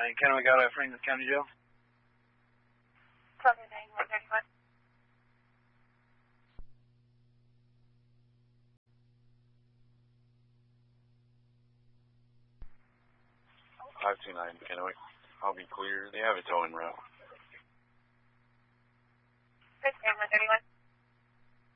Kennewick Auto, Franklin County Jail. Closing 9131. 529 Kennewick. I'll be clear. They have a towing route. 6 131.